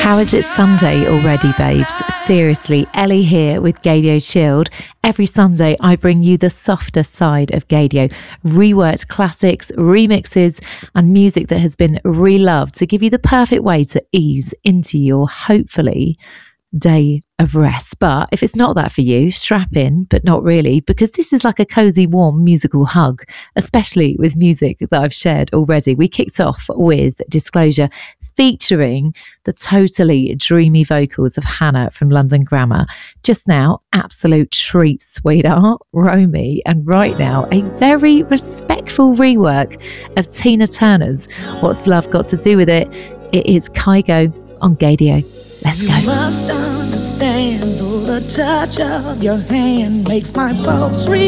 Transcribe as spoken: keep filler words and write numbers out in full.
How is it Sunday already, babes? Seriously, Ellie here with Gaydio Chilled. Every Sunday, I bring you the softer side of Gaydio, reworked classics, remixes, and music that has been reloved to give you the perfect way to ease into your, hopefully, day of rest. But if it's not that for you, strap in, but not really, because this is like a cozy, warm musical hug, especially with music that I've shared already. We kicked off with Disclosure, featuring the totally dreamy vocals of Hannah from London Grammar. Just now, absolute treat, sweetheart, Romy, and right now, a very respectful rework of Tina Turner's What's Love Got to Do With It? It is Kygo on Gaydio. Let's go. You must understand, though the touch of your hand makes my pulse reach.